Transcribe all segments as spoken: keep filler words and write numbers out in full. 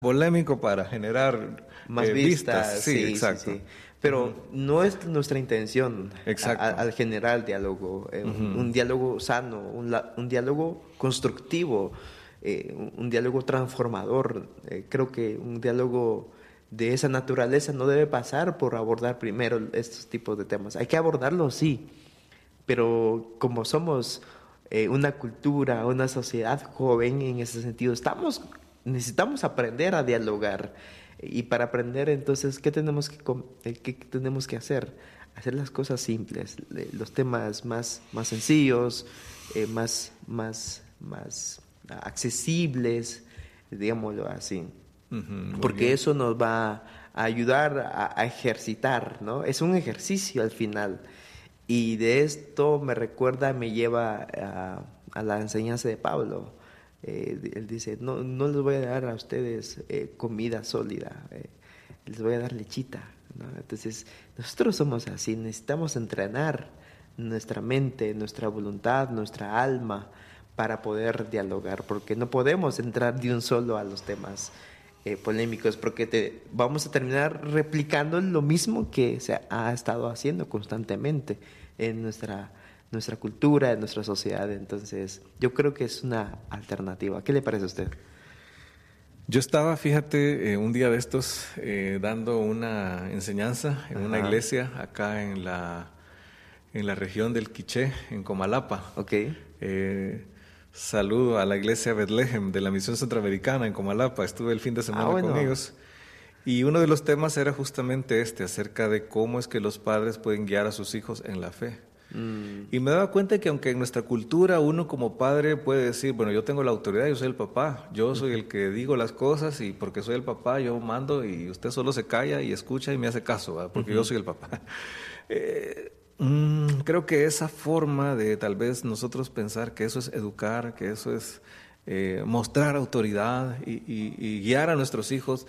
polémico para generar más eh, vistas. vistas. Sí, sí, exacto. sí, sí. Pero uh-huh. no es nuestra intención exacto. A, a, al generar el diálogo, eh, uh-huh. un, un diálogo sano, un, un diálogo constructivo, eh, un, un diálogo transformador. Eh, creo que un diálogo de esa naturaleza no debe pasar por abordar primero estos tipos de temas. Hay que abordarlos, sí, pero como somos eh, una cultura, una sociedad joven en ese sentido, estamos, necesitamos aprender a dialogar. Y para aprender, entonces, ¿qué tenemos que, qué tenemos que hacer? Hacer las cosas simples, los temas más, más sencillos, eh, más, más, más accesibles, digámoslo así. Uh-huh, porque bien. Eso nos va a ayudar a, a ejercitar, ¿no? Es un ejercicio al final. Y de esto me recuerda, me lleva a, a la enseñanza de Pablo. Eh, él dice, no, no les voy a dar a ustedes eh, comida sólida, eh, les voy a dar lechita, ¿no? Entonces, nosotros somos así, necesitamos entrenar nuestra mente, nuestra voluntad, nuestra alma para poder dialogar, porque no podemos entrar de un solo a los temas eh, polémicos, porque te, vamos a terminar replicando lo mismo que se ha estado haciendo constantemente en nuestra nuestra cultura, en nuestra sociedad. Entonces, yo creo que es una alternativa. ¿Qué le parece a usted? Yo estaba, fíjate, eh, un día de estos eh, dando una enseñanza en Ajá. una iglesia acá en la en la región del Quiché, en Comalapa. Okay. Eh, saludo a la iglesia Bethlehem de la Misión Centroamericana en Comalapa. Estuve el fin de semana ah, bueno. con ellos. Y uno de los temas era justamente este, acerca de cómo es que los padres pueden guiar a sus hijos en la fe. Mm. Y me daba cuenta que aunque en nuestra cultura uno como padre puede decir, bueno, yo tengo la autoridad, yo soy el papá, yo soy el que digo las cosas y porque soy el papá yo mando y usted solo se calla y escucha y me hace caso, ¿verdad? Porque uh-huh. yo soy el papá. Eh, mm, creo que esa forma de tal vez nosotros pensar que eso es educar, que eso es eh, mostrar autoridad y, y, y guiar a nuestros hijos,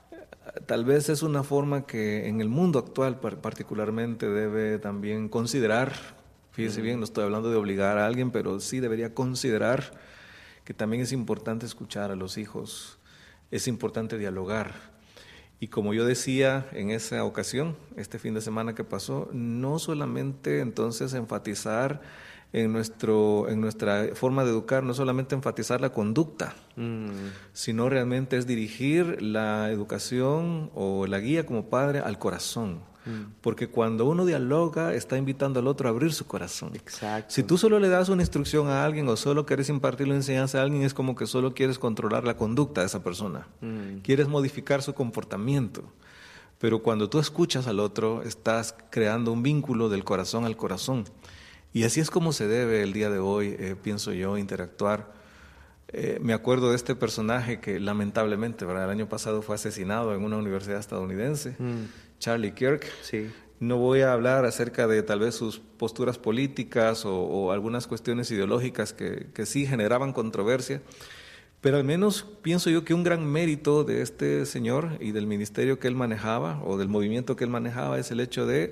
tal vez es una forma que en el mundo actual particularmente debe también considerar, fíjese uh-huh. bien, no estoy hablando de obligar a alguien, pero sí debería considerar que también es importante escuchar a los hijos, es importante dialogar. Y como yo decía en esa ocasión, este fin de semana que pasó, no solamente entonces enfatizar en nuestro en nuestra forma de educar, no solamente enfatizar la conducta, mm. sino realmente es dirigir la educación o la guía como padre al corazón. Mm. Porque cuando uno dialoga, está invitando al otro a abrir su corazón. Exacto. Si tú solo le das una instrucción a alguien o solo quieres impartir la enseñanza a alguien, es como que solo quieres controlar la conducta de esa persona. Mm. Quieres modificar su comportamiento. Pero cuando tú escuchas al otro, estás creando un vínculo del corazón al corazón. Y así es como se debe el día de hoy, eh, pienso yo, interactuar. Eh, me acuerdo de este personaje que lamentablemente, ¿verdad? El año pasado fue asesinado en una universidad estadounidense, mm. Charlie Kirk. Sí. No voy a hablar acerca de tal vez sus posturas políticas o, o algunas cuestiones ideológicas que, que sí generaban controversia, pero al menos pienso yo que un gran mérito de este señor y del ministerio que él manejaba o del movimiento que él manejaba es el hecho de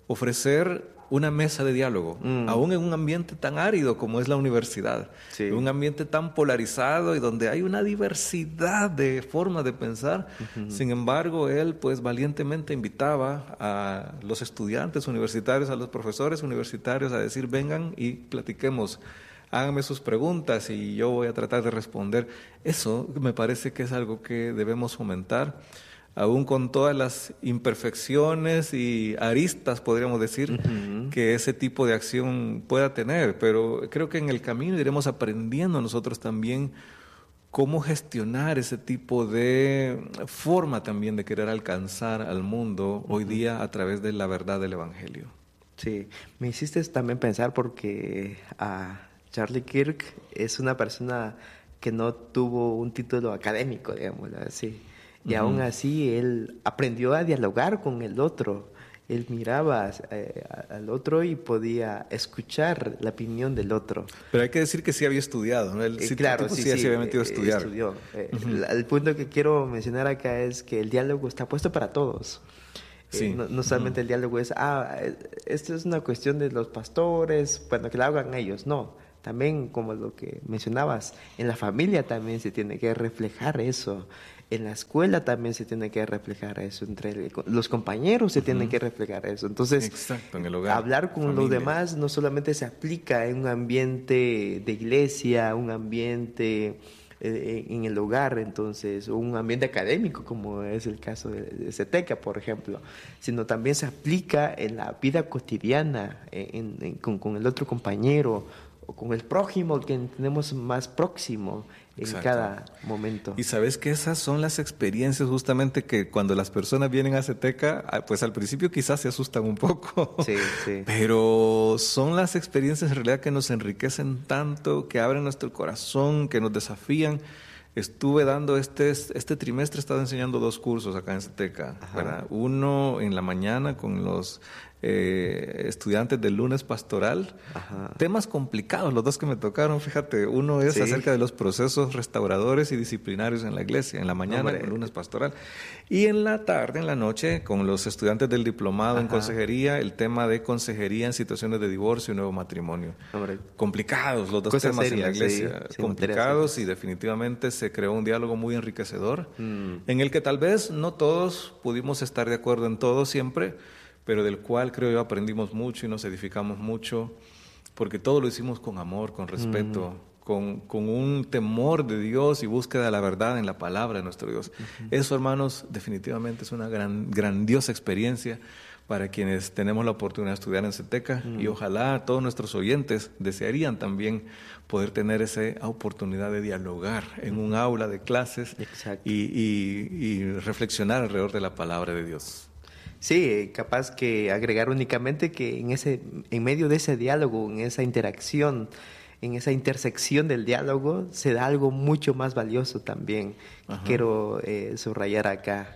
ofrecer una mesa de diálogo, mm. aún en un ambiente tan árido como es la universidad, sí. en un ambiente tan polarizado y donde hay una diversidad de formas de pensar. Uh-huh. Sin embargo, él pues valientemente invitaba a los estudiantes universitarios, a los profesores universitarios a decir, vengan y platiquemos, háganme sus preguntas y yo voy a tratar de responder. Eso me parece que es algo que debemos fomentar, aún con todas las imperfecciones y aristas, podríamos decir, uh-huh. que ese tipo de acción pueda tener. Pero creo que en el camino iremos aprendiendo nosotros también cómo gestionar ese tipo de forma también de querer alcanzar al mundo uh-huh. hoy día a través de la verdad del Evangelio. Sí, me hiciste también pensar porque a Charlie Kirk es una persona que no tuvo un título académico, digámoslo así. Y uh-huh. aún así él aprendió a dialogar con el otro. Él miraba eh, al otro y podía escuchar la opinión del otro. Pero hay que decir que sí había estudiado, ¿no? Él, eh, sí, claro, sí, sí, sí, sí había metido a estudiar. Estudió. Eh, uh-huh. el, el punto que quiero mencionar acá es que el diálogo está puesto para todos. Sí. Eh, no, no solamente uh-huh. el diálogo es, ah, esto es una cuestión de los pastores, bueno, que lo hagan ellos. No, también como lo que mencionabas, en la familia también se tiene que reflejar eso. En la escuela también se tiene que reflejar eso, entre el, los compañeros se uh-huh. tiene que reflejar eso. Entonces, exacto, en el hogar, hablar con familia. Los demás no solamente se aplica en un ambiente de iglesia, un ambiente eh, en el hogar, entonces, o un ambiente académico, como es el caso de, de CETECA, por ejemplo, sino también se aplica en la vida cotidiana, en, en, con, con el otro compañero, o con el prójimo que tenemos más próximo en Exacto. cada momento. Y sabes que esas son las experiencias justamente que cuando las personas vienen a CETECA, pues al principio quizás se asustan un poco, sí, sí. pero son las experiencias en realidad que nos enriquecen tanto, que abren nuestro corazón, que nos desafían. Estuve dando este, este trimestre, he estado enseñando dos cursos acá en CETECA, ¿verdad? Uno en la mañana con los eh, estudiantes del lunes pastoral. Ajá. Temas complicados, los dos que me tocaron, fíjate. Uno es ¿Sí? acerca de los procesos restauradores y disciplinarios en la iglesia, en la mañana, el lunes pastoral. Y en la tarde, en la noche, con los estudiantes del diplomado Ajá. en consejería, el tema de consejería en situaciones de divorcio y nuevo matrimonio. Hombre. Complicados los dos Cosas temas serias, en la iglesia, sí, complicados, y definitivamente se creó un diálogo muy enriquecedor, mm. en el que tal vez no todos pudimos estar de acuerdo en todo siempre, pero del cual creo yo aprendimos mucho y nos edificamos mucho, porque todo lo hicimos con amor, con respeto, mm. con, con un temor de Dios y búsqueda de la verdad en la palabra de nuestro Dios. Uh-huh. Eso, hermanos, definitivamente es una gran, grandiosa experiencia para quienes tenemos la oportunidad de estudiar en CETECA, mm. y ojalá todos nuestros oyentes desearían también poder tener esa oportunidad de dialogar en un aula de clases y, y, y reflexionar alrededor de la palabra de Dios. Sí, capaz que agregar únicamente que en ese, en medio de ese diálogo, en esa interacción, en esa intersección del diálogo, se da algo mucho más valioso también, que quiero eh, subrayar acá.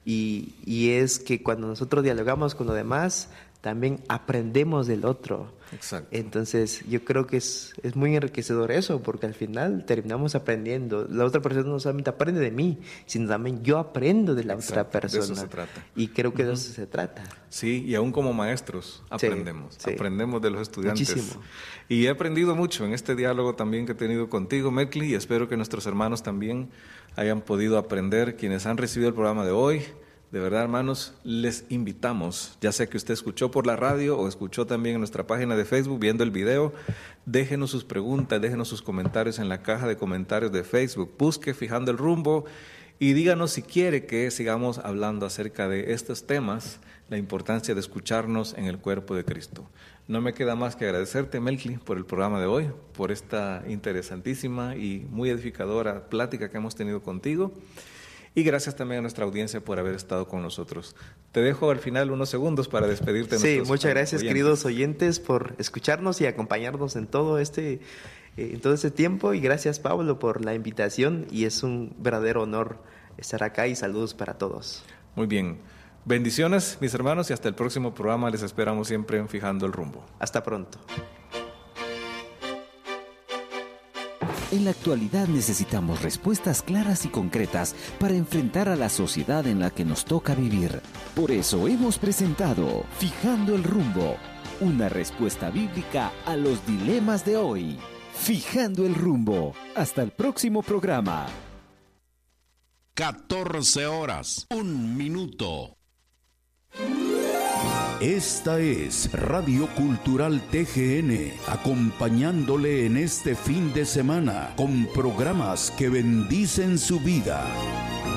Y, y es que cuando nosotros dialogamos con los demás, también aprendemos del otro. Exacto. Entonces, yo creo que es, es muy enriquecedor eso, porque al final terminamos aprendiendo. La otra persona no solamente aprende de mí, sino también yo aprendo de la Exacto. otra persona. De eso se trata. Y creo que uh-huh. de eso se trata. Sí, y aún como maestros aprendemos. Sí, sí. Aprendemos de los estudiantes. Muchísimo. Y he aprendido mucho en este diálogo también que he tenido contigo, Melky, y espero que nuestros hermanos también hayan podido aprender, quienes han recibido el programa de hoy. De verdad, hermanos, les invitamos, ya sea que usted escuchó por la radio o escuchó también en nuestra página de Facebook viendo el video, déjenos sus preguntas, déjenos sus comentarios en la caja de comentarios de Facebook, busque Fijando el Rumbo y díganos si quiere que sigamos hablando acerca de estos temas, la importancia de escucharnos en el cuerpo de Cristo. No me queda más que agradecerte, Melky, por el programa de hoy, por esta interesantísima y muy edificadora plática que hemos tenido contigo. Y gracias también a nuestra audiencia por haber estado con nosotros. Te dejo al final unos segundos para despedirte. De sí, muchas gracias, oyentes. Queridos oyentes, por escucharnos y acompañarnos en todo este, eh, en todo este tiempo. Y gracias, Pablo, por la invitación. Y es un verdadero honor estar acá y saludos para todos. Muy bien. Bendiciones, mis hermanos, y hasta el próximo programa. Les esperamos siempre en Fijando el Rumbo. Hasta pronto. En la actualidad necesitamos respuestas claras y concretas para enfrentar a la sociedad en la que nos toca vivir. Por eso hemos presentado Fijando el Rumbo, una respuesta bíblica a los dilemas de hoy. Fijando el Rumbo. Hasta el próximo programa. catorce horas, un minuto. Esta es Radio Cultural T G N, acompañándole en este fin de semana con programas que bendicen su vida.